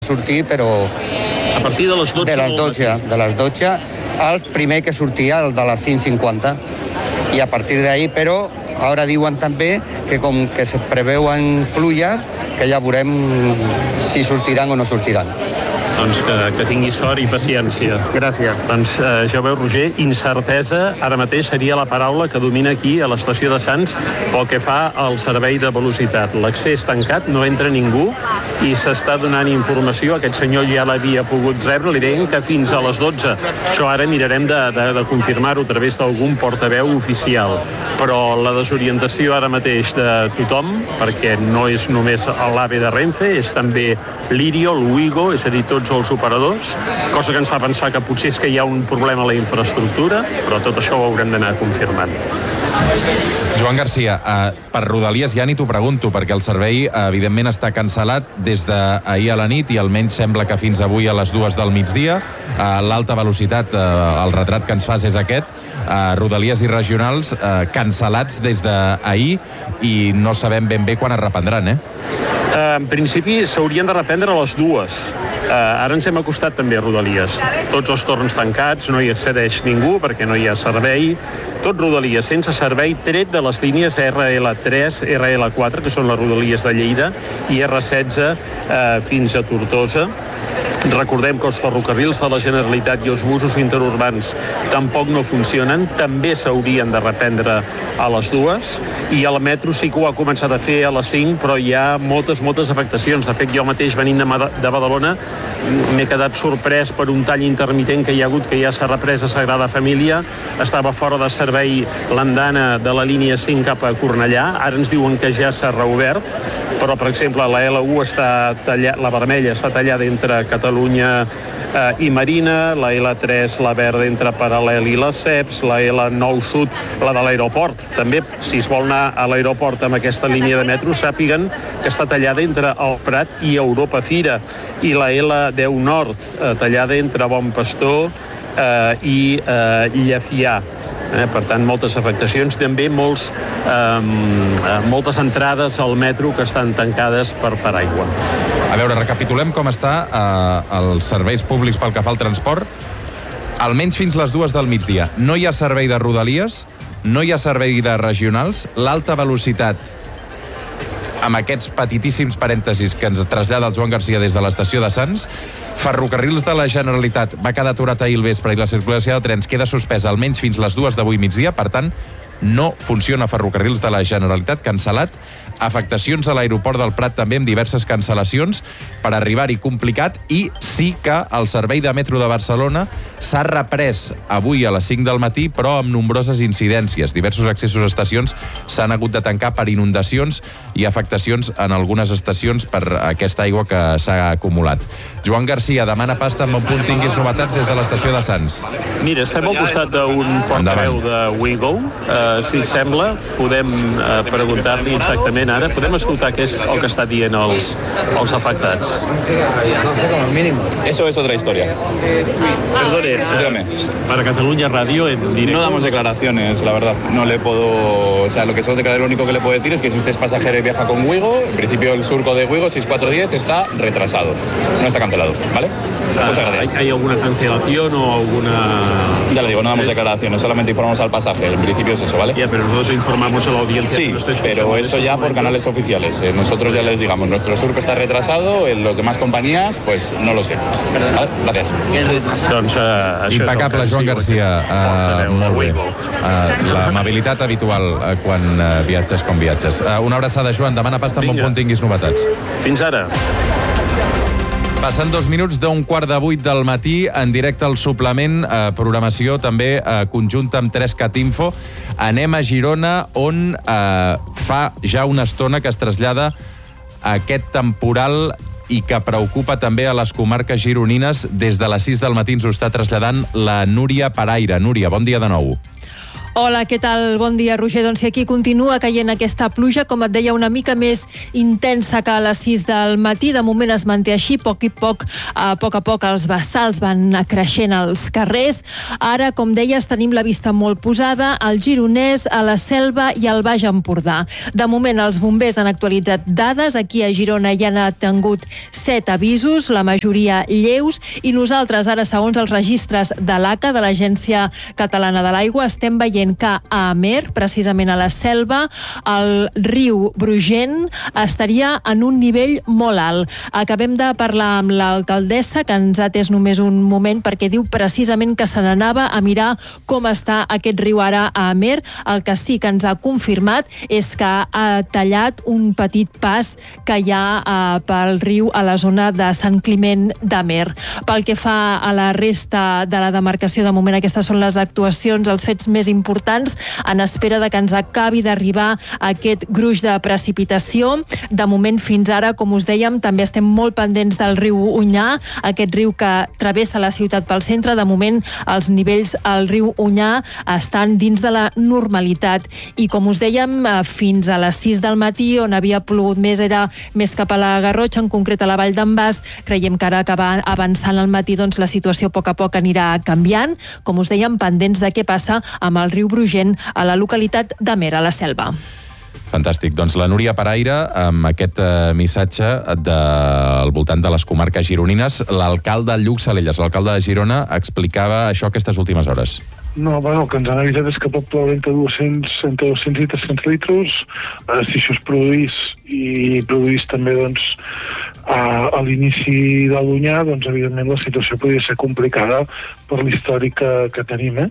sortir, però... A partir de les 12? De les 12. El primer que sortia, el de les 5:50. I a partir d'ahí, però, ara diuen també que com que se preveuen pluies, que ja veurem si sortiran o no sortiran. Doncs que tingui sort i paciència. Gràcies. Doncs ja ho veu, Roger, incertesa ara mateix seria la paraula que domina aquí a l'estació de Sants pel que fa al servei de velocitat. L'accés tancat, no entra ningú i s'està donant informació. Aquest senyor ja l'havia pogut rebre, li deien que fins a les 12. Això ara mirarem de confirmar-ho a través d'algun portaveu oficial. Però la desorientació ara mateix de tothom, perquè no és només l'AVE de Renfe, és també l'Irio, l'Uigo, és a dir, tots els operadors, cosa que ens fa pensar que potser és que hi ha un problema a la infraestructura, però tot això ho haurem d'anar confirmant. Joan Garcia, per Rodalies ja ni t'ho pregunto, perquè el servei evidentment està cancel·lat des d'ahir a la nit i almenys sembla que fins avui a les 2 del migdia. L'alta velocitat, el retrat que ens fas és aquest. Rodalies i regionals cancel·lats des d'ahir i no sabem ben bé quan es reprendran, En principi s'haurien de reprendre a les 2. Ara ens hem acostat també a Rodalies. Tots els torns tancats, no hi accedeix ningú perquè no hi ha servei. Tot Rodalies sense servei, tret de les línies RL3, RL4, que són les Rodalies de Lleida, i R16 fins a Tortosa. Recordem que els ferrocarrils de la Generalitat i els busos interurbans tampoc no funcionen, també s'haurien de reprendre a les 2, i el metro sí que ho ha començat a fer a les 5, però hi ha moltes afectacions. De fet, jo mateix venint de Badalona m'he quedat sorprès per un tall intermitent que hi ha hagut, que ja s'ha reprès a Sagrada Família. Estava fora de servei l'andana de la línia 5 cap a Cornellà, ara ens diuen que ja s'ha reobert, però, per exemple, la L1 està tallada, la vermella està tallada entre Catalunya i Marina, la L3, la verda entre Paral·lel i les CEPS, la L9 Sud, la de l'aeroport. També, si es vol anar a l'aeroport amb aquesta línia de metro, sàpiguen que està tallada entre el Prat i Europa Fira, i la L10 Nord, tallada entre Bon Pastor i Llefià. Per tant, moltes afectacions, també moltes entrades al metro que estan tancades per aigua. A veure, recapitulem com està els serveis públics pel que fa al transport. Almenys fins les 2 del migdia. No hi ha servei de Rodalies, no hi ha servei de regionals, l'alta velocitat, amb aquests petitíssims parèntesis que ens trasllada el Joan Garcia des de l'estació de Sants. Ferrocarrils de la Generalitat va quedar aturat ahir al vespre i la circulació de trens queda suspesa almenys fins les 2 d'avui migdia, per tant, no funciona Ferrocarrils de la Generalitat, cancel·lat. Afectacions a l'aeroport del Prat també amb diverses cancel·lacions per arribar-hi complicat, i sí que el servei de metro de Barcelona s'ha reprès avui a les 5 del matí, però amb nombroses incidències. Diversos accessos a estacions s'han hagut de tancar per inundacions i afectacions en algunes estacions per aquesta aigua que s'ha acumulat. Joan Garcia, demana pasta en bon punt tinguis novetats des de l'estació de Sants. Mira, estem al costat d'un portaveu de Wigo. Si sembla, podem preguntar-li exactament ara. Podem escoltar què és el que està dient els afectats. Eso es otra historia. Perdone, para Cataluña Radio en directo. No damos declaraciones, la verdad. No le puedo... O sea, lo único que le puedo decir es que si usted es pasajero y viaja con Wigo, en principio el surco de Wigo 6410 está retrasado. No está cancelado, ¿vale? Muchas gracias. ¿Hay alguna cancelación o alguna...? Ya le digo, no damos declaraciones, solamente informamos al pasaje. En principio es eso, ¿vale? Ya, pero nosotros informamos a la audiencia. Sí, pero eso ya por canales oficiales. Nosotros ya les digamos, nuestro surco está retrasado, en los demás compañías, pues no lo sé. ¿Vale? Gracias. Impecable, Joan Garcia. Molt bé. L'amabilitat habitual quan viatges com viatges. Una abraçada, Joan. Demana pasta en bon punt tinguis novetats. Fins ara. Passen 2 minuts d'7:15 del matí, en directe al suplement, programació també conjunta amb 3cat Info. Anem a Girona, on fa ja una estona que es trasllada aquest temporal i que preocupa també a les comarques gironines. Des de les 6 del matí ens ho està traslladant la Núria Paraire. Núria, bon dia de nou. Hola, què tal? Bon dia, Roger. Doncs si aquí continua caient aquesta pluja, com et deia, una mica més intensa que a les 6 del matí. De moment es manté així, a poc a poc els vessals van creixent als carrers. Ara, com deies, tenim la vista molt posada al Gironès, a la Selva i al Baix Empordà. De moment, els bombers han actualitzat dades. Aquí a Girona ja han tingut 7 avisos, la majoria lleus, i nosaltres ara, segons els registres de l'ACA, de l'Agència Catalana de l'Aigua, estem veient que a Amer, precisament a la Selva, el riu Brugent estaria en un nivell molt alt. Acabem de parlar amb l'alcaldessa, que ens ha atès només un moment, perquè diu precisament que se n'anava a mirar com està aquest riu ara a Amer. El que sí que ens ha confirmat és que ha tallat un petit pas que hi ha pel riu a la zona de Sant Climent d'Amer. Pel que fa a la resta de la demarcació, de moment aquestes són les actuacions, els fets més importants, en espera de que ens acabi d'arribar aquest gruix de precipitació. De moment, fins ara, com us dèiem, també estem molt pendents del riu Onyar, aquest riu que travessa la ciutat pel centre. De moment, els nivells al riu Onyar estan dins de la normalitat. I com us dèiem, fins a les 6 del matí, on havia plogut més, era més cap a la Garrotxa, en concret a la Vall d'en Bas. Creiem que ara que va avançant al matí, doncs la situació a poc anirà canviant. Com us dèiem, pendents de què passa amb el riu Brugent a la localitat d'Amer, a la Selva. Fantàstic. Doncs la Núria Paraire, amb aquest missatge al voltant de les comarques gironines. L'alcalde Lluc Salelles, l'alcalde de Girona, explicava això aquestes últimes hores. No, bueno, el que ens han avisat és que pot ploure entre 200 i 300 litres. Si això es produís també doncs, a l'inici de l'Onyar, doncs evidentment la situació podria ser complicada per l'històric que tenim,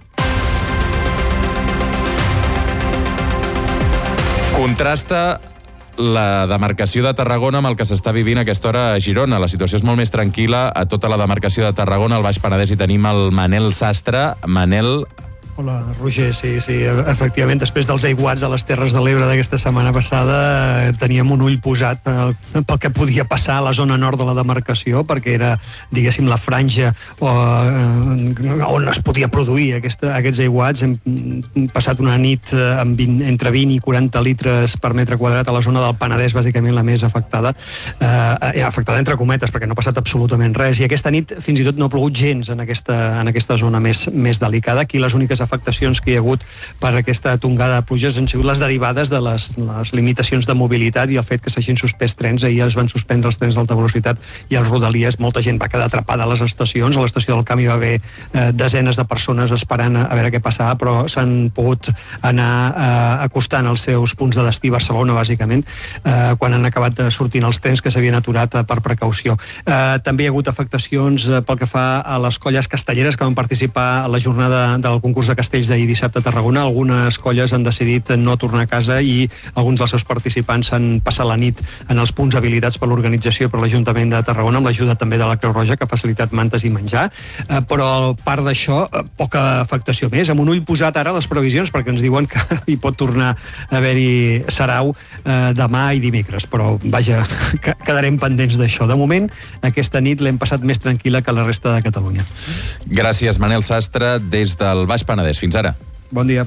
Contrasta la demarcació de Tarragona amb el que s'està vivint a aquesta hora a Girona. La situació és molt més tranquil·la a tota la demarcació de Tarragona. Al Baix Penedès hi tenim el Manel Sastre. Manel... Hola, Roger, sí, efectivament, després dels aiguats a les Terres de l'Ebre d'aquesta setmana passada teníem un ull posat pel que podia passar a la zona nord de la demarcació, perquè era, diguéssim, la franja on es podia produir aquests aiguats. Hem passat una nit amb entre 20 i 40 litres per metre quadrat a la zona del Penedès, bàsicament la més afectada, entre cometes, perquè no ha passat absolutament res, i aquesta nit fins i tot no ha plogut gens en aquesta zona més delicada. Aquí les úniques afectacions que hi ha hagut per aquesta tongada de pluges han sigut les derivades de les limitacions de mobilitat i el fet que s'hagin suspès trens. Ahir es van suspendre els trens d'alta velocitat i els Rodalies. Molta gent va quedar atrapada a les estacions. A l'estació del Camp hi va haver desenes de persones esperant a veure què passava, però s'han pogut anar acostant als seus punts de destí, Barcelona, bàsicament, quan han acabat sortint els trens que s'havien aturat per precaució. També hi ha hagut afectacions pel que fa a les colles castelleres que van participar a la jornada del concurs de castells d'ahir dissabte a Tarragona. Algunes colles han decidit no tornar a casa i alguns dels seus participants han passat la nit en els punts habilitats per l'organització i per l'Ajuntament de Tarragona, amb l'ajuda també de la Creu Roja, que ha facilitat mantes i menjar. Però a part d'això, poca afectació més. Amb un ull posat ara a les previsions, perquè ens diuen que hi pot tornar a haver-hi sarau demà i dimecres. Però, vaja, quedarem pendents d'això. De moment, aquesta nit l'hem passat més tranquil·la que la resta de Catalunya. Gràcies, Manel Sastre, des del Baix Penedès. Fins ara. Bon dia.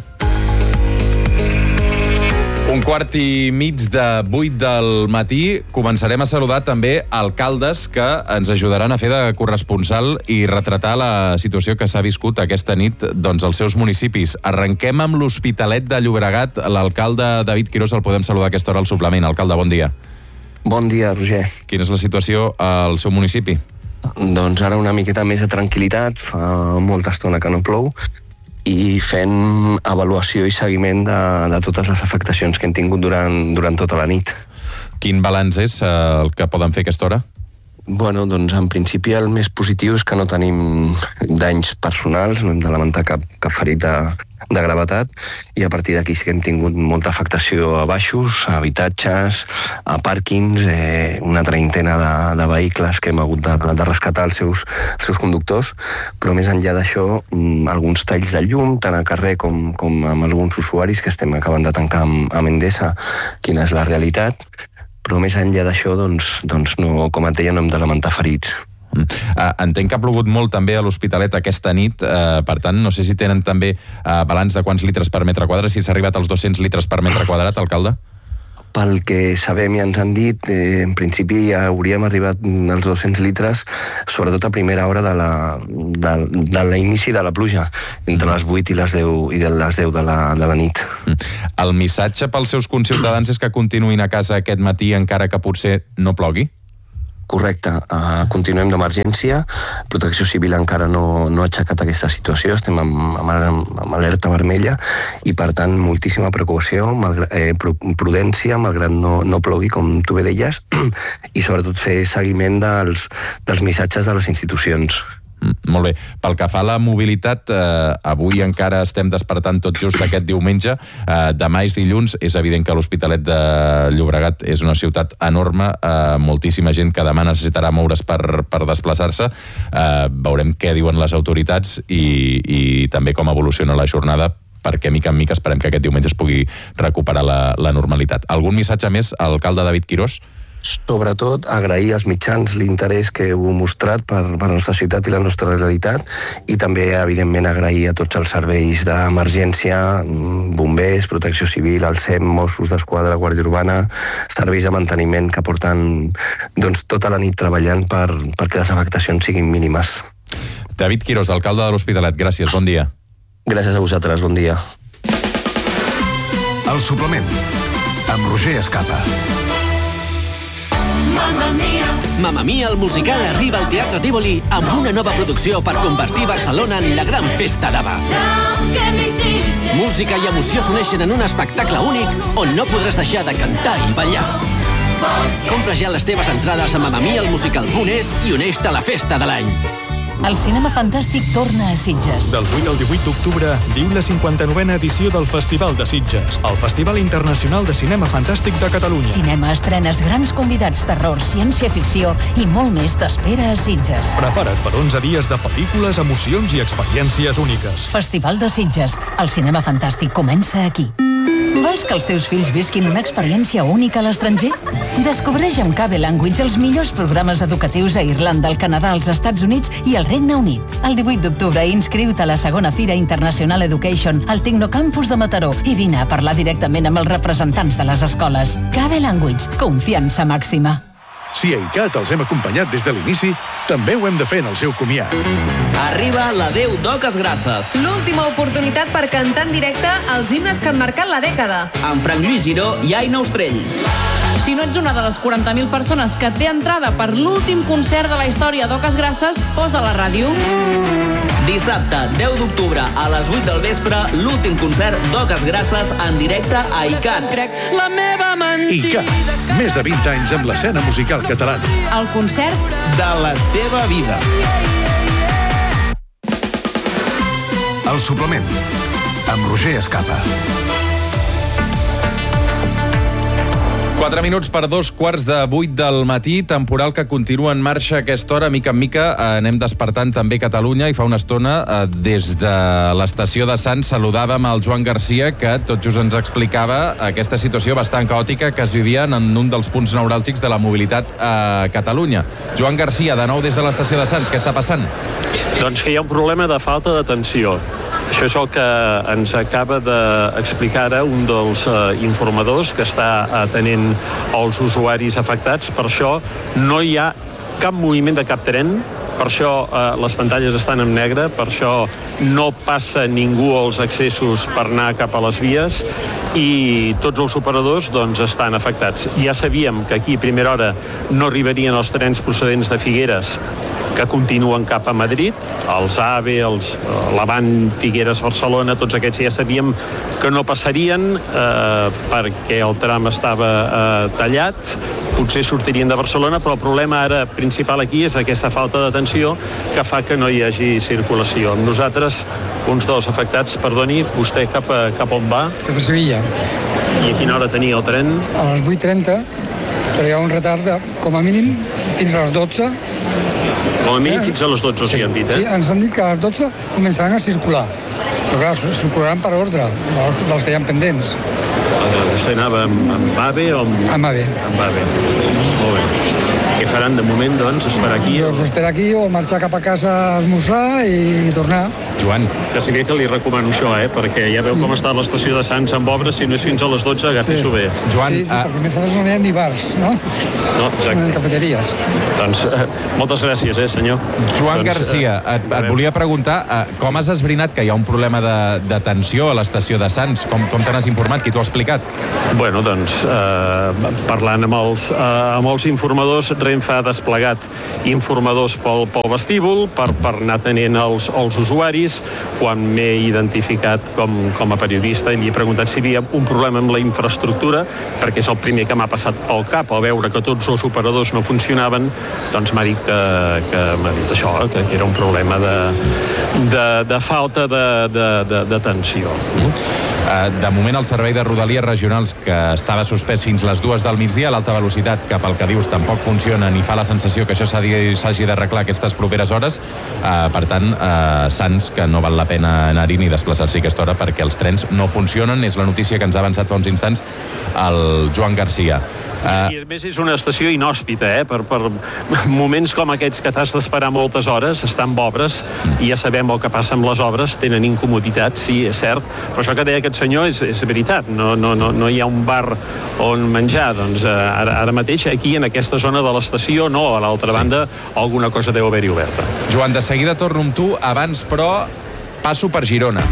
7:45 del matí. Començarem a saludar també alcaldes que ens ajudaran a fer de corresponsal i retratar la situació que s'ha viscut aquesta nit als seus municipis. Arrenquem amb l'Hospitalet de Llobregat. L'alcalde David Quirós el podem saludar a aquesta hora al suplement. Alcalde, bon dia. Bon dia, Roger. Quina és la situació al seu municipi? Doncs ara una miqueta més de tranquil·litat, fa molta estona que no plou, i fent avaluació i seguiment de totes les afectacions que hem tingut durant tota la nit. Quin balanç és el que poden fer a aquesta hora? Bueno, doncs en principi el més positiu és que no tenim danys personals, no hem de lamentar cap ferit de gravetat, i a partir d'aquí sí que hem tingut molta afectació a baixos, a habitatges, a pàrquings, una treintena de vehicles que hem hagut de rescatar els seus conductors, però més enllà d'això, alguns talls de llum, tant al carrer com amb alguns usuaris que estem acabant de tancar amb Endesa, quina és la realitat, però més enllà d'això, doncs no, com et deia, no hem de lamentar ferits. Entenc que ha plogut molt també a l'Hospitalet aquesta nit, per tant, no sé si tenen també balanç de quants litres per metre quadrat, si s'ha arribat als 200 litres per metre quadrat, alcalde? Pel que sabem i ens han dit, en principi ja hauríem arribat als 200 litres, sobretot a primera hora de l'inici de la pluja, entre les 8 i les 10 de la nit. El missatge pels seus conciutadans és que continuïn a casa aquest matí encara que potser no plogui? Correcte, continuem d'emergència. Protecció Civil encara no ha aixecat aquesta situació, estem amb alerta vermella i, per tant, moltíssima precaució, prudència, malgrat no plogui, com tu bé deies, i sobretot fer seguiment dels missatges de les institucions. Molt bé. Pel que fa a la mobilitat, avui encara estem despertant tot just aquest diumenge. Demà és dilluns. És evident que l'Hospitalet de Llobregat és una ciutat enorme, moltíssima gent que demà necessitarà moure's per desplaçar-se. Veurem què diuen les autoritats i també com evoluciona la jornada, perquè mica en mica esperem que aquest diumenge es pugui recuperar la normalitat. Algun missatge més, alcalde David Quirós? Sobretot agrair als mitjans l'interès que heu mostrat per la nostra ciutat i la nostra realitat, i també, evidentment, agrair a tots els serveis d'emergència, bombers, protecció civil, el SEM, Mossos d'Esquadra, Guàrdia Urbana, serveis de manteniment que porten tota la nit treballant perquè les afectacions siguin mínimes. David Quirós, alcalde de l'Hospitalet, gràcies, bon dia. Gràcies a vosaltres, bon dia. El suplement, amb Roger Escapa. Mamma Mia, el musical, arriba al Teatre Tívoli amb una nova producció per convertir Barcelona en la gran festa d'Ava. Música i emoció s'uneixen en un espectacle únic on no podràs deixar de cantar i ballar. Compra ja les teves entrades a mamamialmusical.es i uneix-te a la festa de l'any. El cinema fantàstic torna a Sitges. Del 8 al 18 d'octubre viu la 59a edició del Festival de Sitges, el Festival Internacional de Cinema Fantàstic de Catalunya. Cinema, estrenes, grans convidats, terror, ciència-ficció i molt més t'espera a Sitges. Prepara't per 11 dies de pel·lícules, emocions i experiències úniques. Festival de Sitges. El cinema fantàstic comença aquí. Vols que els teus fills visquin una experiència única a l'estranger? Descobreix amb KB Language els millors programes educatius a Irlanda, el Canadà, els Estats Units i el Regne Unit. El 18 d'octubre inscriu-te a la segona Fira International Education al Tecnocampus de Mataró i vine a parlar directament amb els representants de les escoles. KB Language, confiança màxima. Si a ICAT els hem acompanyat des de l'inici, també ho hem de fer en el seu comiat. Arriba la Déu d'Oques Grasses. L'última oportunitat per cantar en directe els himnes que han marcat la dècada. Amb Frank Lluís Giró i Aina Ostrell. Si no ets una de les 40.000 persones que té entrada per l'últim concert de la història d'Oques Grasses, posa la ràdio. Dissabte, 10 d'octubre, a les 8 del vespre, l'últim concert d'Oques Grasses en directe a ICAT. La meva mentida. ICAT, més de 20 anys amb l'escena musical catalana. El concert de la teva vida. El suplement, amb Roger Escapa. 4 minuts per 2:15 del matí, temporal que continua en marxa a aquesta hora. Mica en mica anem despertant també Catalunya, i fa una estona des de l'estació de Sants saludàvem el Joan Garcia, que tot just ens explicava aquesta situació bastant caòtica que es vivia en un dels punts neuràlgics de la mobilitat a Catalunya. Joan Garcia, de nou des de l'estació de Sants, què està passant? Doncs que hi ha un problema de falta d'atenció. Això és el que ens acaba d'explicar ara un dels informadors que està atenent els usuaris afectats. Per això no hi ha cap moviment de cap tren, per això les pantalles estan en negre, per això no passa ningú als accessos per anar cap a les vies, i tots els operadors estan afectats. Ja sabíem que aquí a primera hora no arribarien els trens procedents de Figueres que continuen cap a Madrid, els AVE, l'Avant, Figueres, Barcelona, tots aquests ja sabíem que no passarien perquè el tram estava tallat, potser sortirien de Barcelona, però el problema ara principal aquí és aquesta falta d'atenció que fa que no hi hagi circulació. Amb nosaltres, uns dels afectats, perdoni, vostè cap on va? Cap a Sevilla. I a quina hora tenia el tren? A les 8:30, però hi ha un retard com a mínim fins a les 12. Com a mínim fins a les 12, sí, han dit, Sí, ens han dit que a les 12 començaran a circular. Però clar, circularan per ordre dels que hi ha pendents. Vostè anava amb AVE o amb... Amb AVE. Amb AVE. Molt bé. Què faran de moment, doncs, esperar aquí? Doncs esperar aquí o marxar cap a casa a esmorzar i tornar. Joan. Que sí que li recomano això, perquè ja veu com està l'estació de Sants amb obres, si no és fins a les 12, agafi-s'ho bé. Joan, sí, perquè més a més no hi ha ni bars, no? No, exacte. Ni cafeteries. Doncs moltes gràcies, senyor. Joan Garcia, et volia preguntar com has esbrinat que hi ha un problema de tensió a l'estació de Sants? Com te n'has informat? Qui t'ho ha explicat? Bueno, doncs, parlant amb els informadors, Renfe ha desplegat informadors pel vestíbul per anar tenint els usuaris. Quan m'he identificat com a periodista i li he preguntat si hi havia un problema amb la infraestructura, perquè és el primer que m'ha passat pel cap al veure que tots els operadors no funcionaven, doncs m'ha dit que m'ha dit això, que era un problema de falta de tensió. De moment el servei de Rodalies regionals, que estava suspès fins les 2 del migdia, a l'alta velocitat, que pel que dius tampoc funciona ni fa la sensació que això s'hagi d'arreglar aquestes properes hores. Per tant, Sants, que no val la pena anar-hi ni desplaçar-s'hi aquesta hora perquè els trens no funcionen. És la notícia que ens ha avançat fa uns instants el Joan Garcia. I a més és una estació inhòspita, per moments com aquests que t'has d'esperar moltes hores, estan amb obres, i ja sabem el que passa amb les obres, tenen incomoditats, sí, és cert, però això que deia aquest senyor és veritat, no hi ha un bar on menjar, doncs ara mateix aquí en aquesta zona de l'estació no, a l'altra banda alguna cosa deu haver-hi oberta. Joan, de seguida torno amb tu, abans però passo per Girona,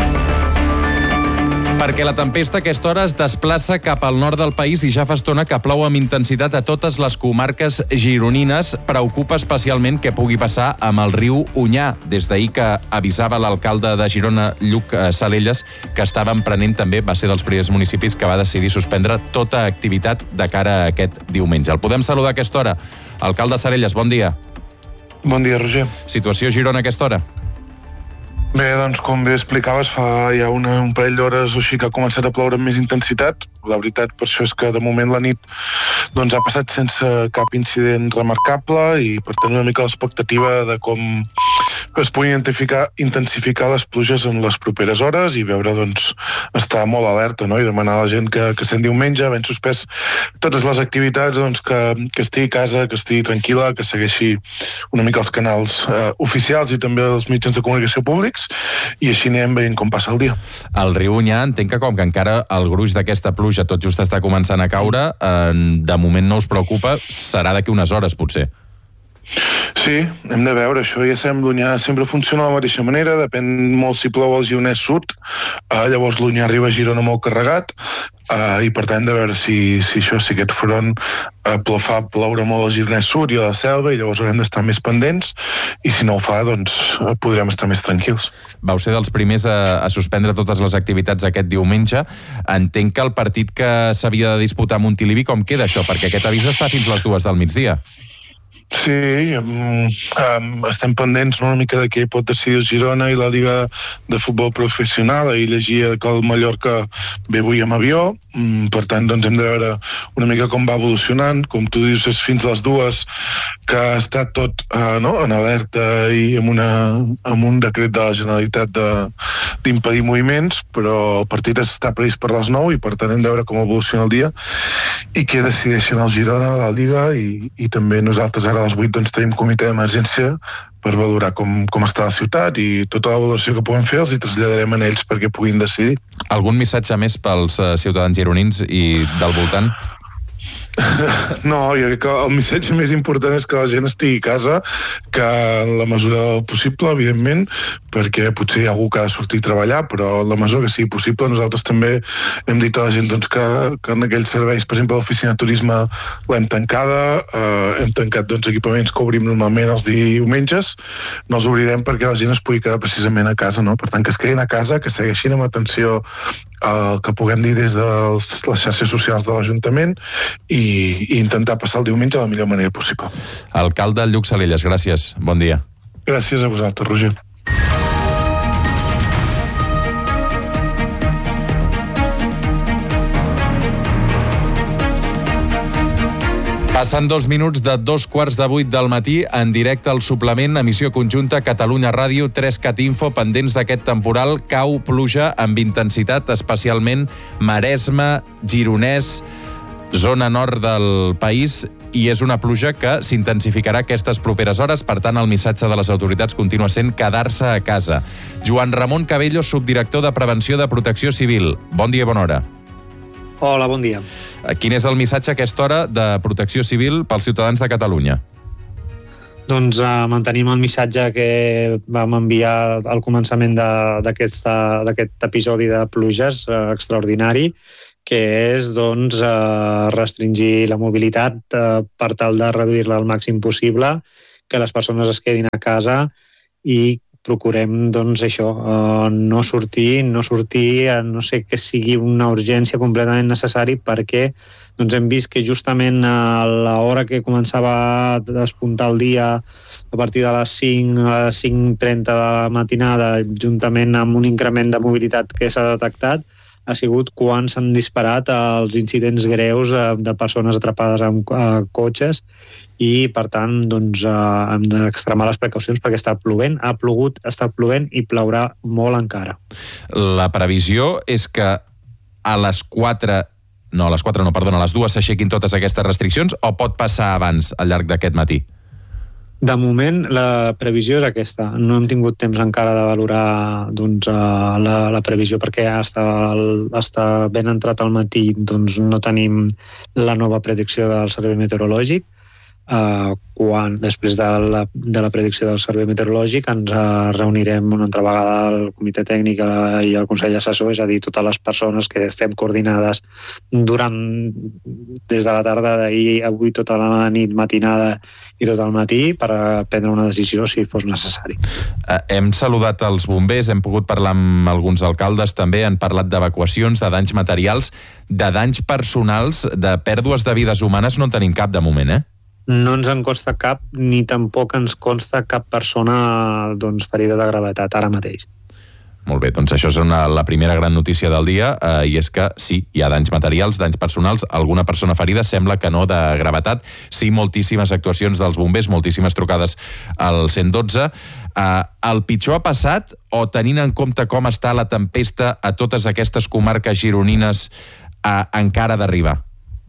perquè la tempesta a aquesta hora es desplaça cap al nord del país i ja fa estona que plou amb intensitat a totes les comarques gironines. Preocupa especialment què pugui passar amb el riu Onyar. Des d'ahir que avisava l'alcalde de Girona, Lluc Salelles, que estava emprenent també, va ser dels primers municipis que va decidir suspendre tota activitat de cara a aquest diumenge. El podem saludar a aquesta hora. Alcalde Salelles, bon dia. Bon dia, Roger. Situació a Girona a aquesta hora? Bé, doncs com bé explicaves, fa ja un parell d'hores o així que ha començat a ploure amb més intensitat. La veritat, per això és que de moment la nit doncs, ha passat sense cap incident remarcable i per tant una mica l'expectativa de com es puguin intensificar les pluges en les properes hores i veure, doncs, estar molt alerta, no? I demanar a la gent que sent diumenge, ben suspès totes les activitats, doncs, que estigui a casa, que estigui tranquil·la, que segueixi una mica els canals oficials i també els mitjans de comunicació públics, i així anem veient com passa el dia. El riu Onyar, entenc que com que encara el gruix d'aquesta pluja tot just està començant a caure, de moment no us preocupa, serà d'aquí unes hores, potser. Sí, hem de veure, això ja sabem, l'Onyar sempre funciona de la mateixa manera, depèn molt si plou al Gironès Sud, llavors l'Onyar arriba a Girona molt carregat, i per tant hem de veure si aquest front fa ploure molt al Gironès Sud i a la Selva, i llavors haurem d'estar més pendents, i si no ho fa, doncs podrem estar més tranquils. Vau ser dels primers a suspendre totes les activitats aquest diumenge. Entenc que el partit que s'havia de disputar a Montilivi, com queda això? Perquè aquest avís està fins les 2 del migdia. Sí, estem pendents una mica de què pot decidir el Girona i la Lliga de Futbol Professional. Ahir llegia que el Mallorca ve avui amb avió, per tant doncs hem de veure una mica com va evolucionant. Com tu dius, és fins les 2 que ha estat tot en alerta i amb un decret de la Generalitat d'impedir moviments, però el partit està previst per les 9 i per tant hem de veure com evoluciona el dia i què decideixen el Girona, la Lliga, i també nosaltres ara a les 8 doncs, tenim comitè d'emergència per valorar com està la ciutat, i tota la valoració que puguem fer els hi traslladarem a ells perquè puguin decidir. Algun missatge més pels ciutadans gironins i del voltant? No, jo crec que el missatge més important és que la gent estigui a casa, que en la mesura del possible, evidentment, perquè potser hi ha algú que ha de sortir a treballar, però en la mesura que sigui possible nosaltres també hem dit a la gent doncs, que en aquells serveis, per exemple l'oficina de turisme l'hem tancada, hem tancat equipaments que obrim normalment els diumenges, no els obrirem perquè la gent es pugui quedar precisament a casa, no? Per tant, que es quedin a casa, que segueixin amb atenció el que puguem dir des de les xarxes socials de l'Ajuntament i intentar passar el diumenge de la millor manera possible. Alcalde Lluc Salelles, gràcies. Bon dia. Gràcies a vosaltres, Roger. Passen 2 minuts de 2:15 del matí, en directe al suplement, emissió conjunta Catalunya Ràdio, 3cat Info, pendents d'aquest temporal. Cau pluja amb intensitat, especialment Maresme, Gironès, zona nord del país, i és una pluja que s'intensificarà aquestes properes hores. Per tant, el missatge de les autoritats continua sent quedar-se a casa. Joan Ramon Cabello, subdirector de Prevenció de Protecció Civil. Bon dia, bona hora. Hola, bon dia. Quin és el missatge a aquesta hora de Protecció Civil pels ciutadans de Catalunya? Doncs mantenim el missatge que vam enviar al començament d'aquest episodi de pluges extraordinari, que és restringir la mobilitat per tal de reduir-la al màxim possible, que les persones es quedin a casa i procurem no sortir, a no ser que sigui una urgència completament necessari, perquè hem vist que justament a l'hora que començava a despuntar el dia, a partir de les 5 a les 5:30 de la matinada, juntament amb un increment de mobilitat que s'ha detectat, ha sigut quan s'han disparat els incidents greus de persones atrapades en cotxes i, per tant, hem d'extremar les precaucions perquè està plovent, ha plogut, està plovent i plourà molt encara. La previsió és que a les 2 s'aixequin totes aquestes restriccions o pot passar abans al llarg d'aquest matí? De moment, la previsió és aquesta. No hem tingut temps encara de valorar la previsió perquè està ben entrat al matí, no tenim la nova predicció del Servei Meteorològic. Després de la predicció del Servei Meteorològic ens reunirem una altra vegada al comitè tècnic i al Consell Assessor, és a dir, totes les persones que estem coordinades des de la tarda d'ahir, avui tota la nit, matinada i tot el matí, per prendre una decisió si fos necessari. Hem saludat els bombers, hem pogut parlar amb alguns alcaldes, també han parlat d'evacuacions, de danys materials, de danys personals, de pèrdues de vides humanes, no en tenim cap de moment, No ens en consta cap, ni tampoc ens consta cap persona ferida de gravetat ara mateix. Molt bé, doncs això és la primera gran notícia del dia, i és que sí, hi ha danys materials, danys personals, alguna persona ferida, sembla que no de gravetat, sí moltíssimes actuacions dels bombers, moltíssimes trucades al 112. El pitjor ha passat, o tenint en compte com està la tempesta a totes aquestes comarques gironines encara d'arribar?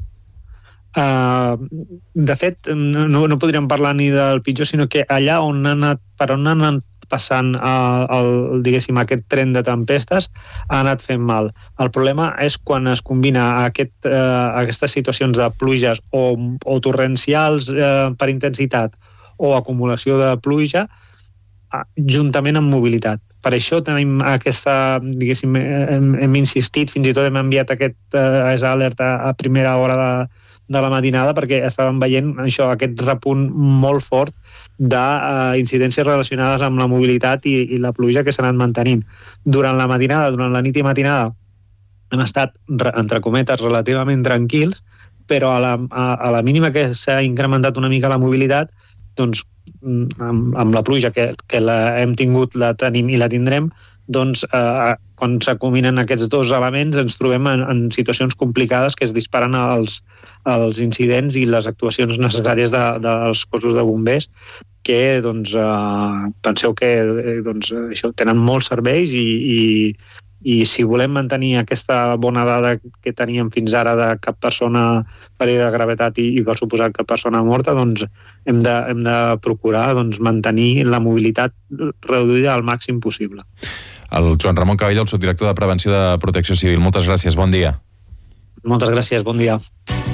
De fet, no podríem parlar ni del pitjor, sinó que allà per on han anat passant aquest tren de tempestes ha anat fent mal. El problema és quan es combina aquestes situacions de pluges o torrencials per intensitat o acumulació de pluja juntament amb mobilitat. Per això tenim aquesta, hem insistit, fins i tot hem enviat aquest alerta a primera hora de la matinada, perquè estàvem veient aquest repunt molt fort d'incidències relacionades amb la mobilitat i la pluja que s'ha anat mantenint. Durant la matinada, durant la nit i matinada, hem estat, entre cometes, relativament tranquils, però a la mínima que s'ha incrementat una mica la mobilitat, doncs, amb la pluja que hem tingut, la tenim i la tindrem, doncs, quan s'acombinen aquests dos elements ens trobem en situacions complicades que es disparen els incidents i les actuacions necessàries dels cossos de bombers, que penseu que això tenen molts serveis i si volem mantenir aquesta bona dada que teníem fins ara de cap persona ferida de gravetat i per suposat cap persona morta, doncs hem de procurar mantenir la mobilitat reduïda al màxim possible. El Joan Ramon Cabello, el subdirector de Prevenció de Protecció Civil. Moltes gràcies, bon dia. Moltes gràcies, bon dia.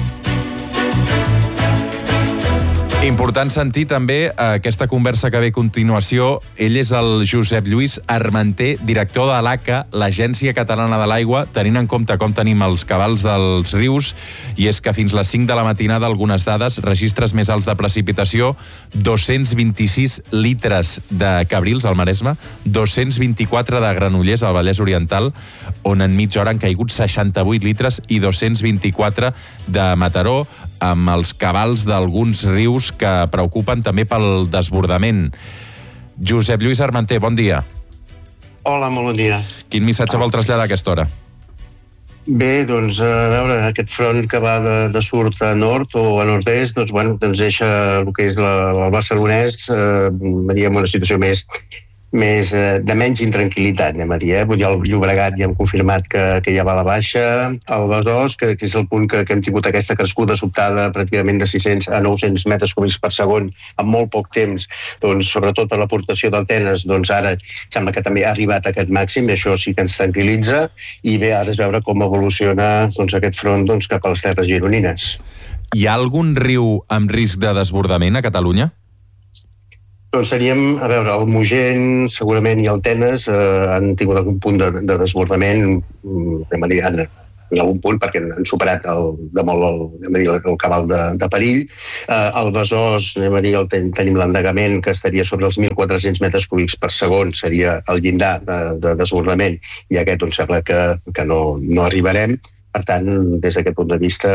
Important sentir també aquesta conversa que ve a continuació. Ell és el Josep Lluís Armenté, director de l'ACA, l'Agència Catalana de l'Aigua, tenint en compte com tenim els cabals dels rius, i és que fins les 5 de la matinada, algunes dades, registres més alts de precipitació, 226 litres de Cabrils, al Maresme, 224 de Granollers, al Vallès Oriental, on en mitja hora han caigut 68 litres, i 224 de Mataró, amb els cabals d'alguns rius que preocupen també pel desbordament. Josep Lluís Armenté, bon dia. Hola, molt bon dia. Quin missatge vol traslladar a aquesta hora? Bé, doncs, a veure, aquest front que va de sud a nord o a nord-est, doncs, bueno, ens deixa el que és el barcelonès, veníem una situació més de menys intranquil·litat, anem a dir. Vull dir, el Llobregat ja hem confirmat que ja va a la baixa, el Besòs, que és el punt que hem tingut aquesta crescuda sobtada pràcticament de 600 a 900 metres cúbics per segon en molt poc temps, doncs, sobretot per l'aportació d'Altenes, doncs ara sembla que també ha arribat a aquest màxim, i això sí que ens tranquil·litza, i bé, ara és veure com evoluciona aquest front cap a les terres gironines. Hi ha algun riu amb risc de desbordament a Catalunya? Doncs teníem, a veure, el Mogent segurament i el Tenes han tingut algun punt de desbordament, en algun punt, perquè han superat de molt el cabal de perill. El Besòs, tenim l'endegament que estaria sobre els 1.400 metres cúbics per segon, seria el llindar de desbordament, i aquest doncs, sembla que no arribarem. Per tant, des d'aquest punt de vista,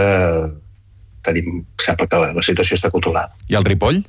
sembla que la situació està controlada. I el Ripoll?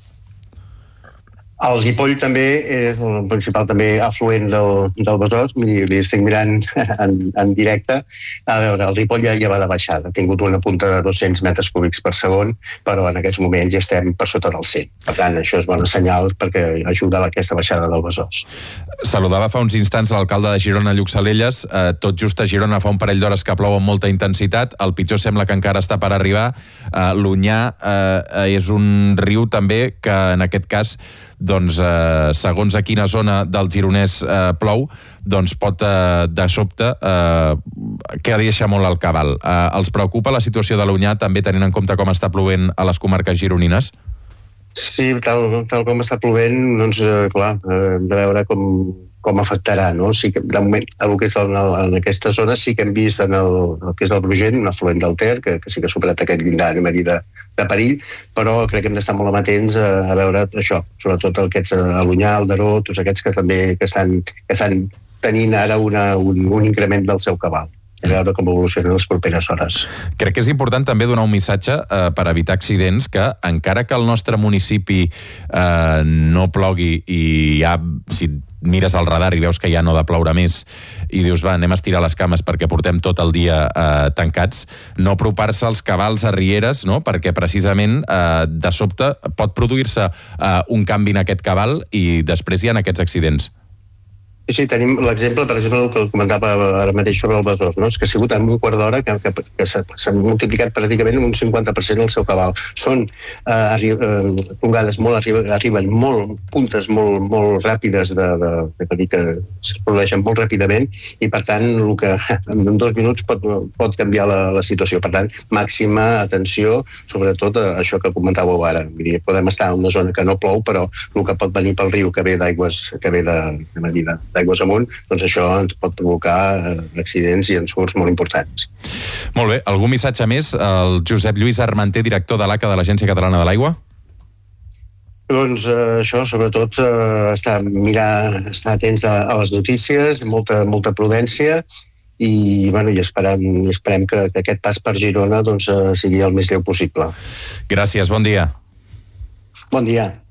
El Ripoll també és el principal també afluent del Besòs, li estic mirant en directe. A veure, el Ripoll ja va de baixada, ha tingut una punta de 200 metres cúbics per segon, però en aquests moments ja estem per sota del 100. Per tant, això és bon senyal perquè ajuda a aquesta baixada del Besòs. Saludava fa uns instants l'alcalde de Girona, Lluc Salelles. Tot just a Girona fa un parell d'hores que plou amb molta intensitat. El pitjor sembla que encara està per arribar. L'Onyar és un riu també que en aquest cas, doncs, segons a quina zona del Gironès plou, doncs pot de sobte que deixa molt al cabal. Els preocupa la situació de l'Onyar, també tenint en compte com està plovent a les comarques gironines? Sí, tal com està plovent, doncs, clar, hem de veure com afectarà, no? Sí que, de moment, el que és en aquesta zona sí que hem vist en el que és el Brugent, un afluent del Ter, que sí que ha superat aquest llindar, anem a dir, de perill, però crec que hem d'estar molt amatents a veure això, sobretot aquests a l'Onyar, al Daró, tots aquests que també estan tenint ara un increment del seu cabal. A veure com evolucionen les properes hores. Crec que és important també donar un missatge per evitar accidents, que encara que el nostre municipi no plogui i ja, si mires al radar i veus que ja no ha de ploure més i dius, va, anem a estirar les cames perquè portem tot el dia tancats, no apropar-se als cabals, a rieres, no? Perquè precisament de sobte pot produir-se un canvi en aquest cabal i després hi ha aquests accidents. Sí, tenim l'exemple, per exemple, el que comentava ara mateix sobre el Besòs, no? És que ha sigut en un quart d'hora que s'han multiplicat pràcticament un 50% el seu cabal. Són tongades arriben puntes molt ràpides que es produeixen molt ràpidament i, per tant, el que en 2 minuts pot canviar la situació. Per tant, màxima atenció, sobretot a això que comentàveu ara. Podem estar en una zona que no plou, però el que pot venir pel riu que ve d'aigües amunt, doncs això ens pot provocar accidents i ensurts molt importants. Molt bé. Algun missatge més? El Josep Lluís Armanter, director de l'ACA de l'Agència Catalana de l'Aigua? Doncs això, sobretot, estar atents a les notícies, molta prudència i esperem que aquest pas per Girona sigui el més lleu possible. Gràcies, bon dia. Bon dia.